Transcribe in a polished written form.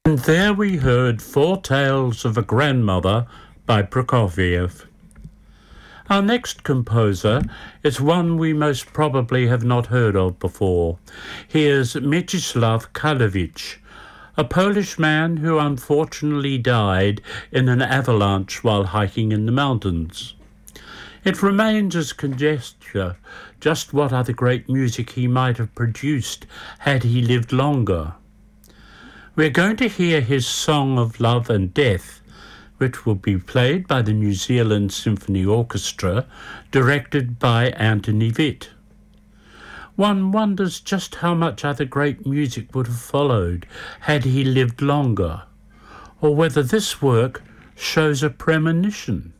And there we heard Four Tales of a Grandmother by Prokofiev. Our next composer is one we most probably have not heard of before. Here's Mieczysław Kalowicz, a Polish man who unfortunately died in an avalanche while hiking in the mountains. It remains as conjecture just what other great music he might have produced had he lived longer. We're going to hear his Song of Love and Death, which will be played by the New Zealand Symphony Orchestra, directed by Anthony Witt. One wonders just how much other great music would have followed had he lived longer, or whether this work shows a premonition.